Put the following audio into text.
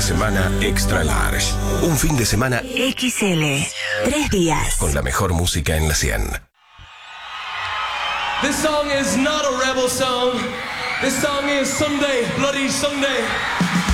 semana extra large. Un fin de semana XL. 3 días. con la mejor música en la 100. This song is not a rebel song. This song is Sunday, Bloody Sunday.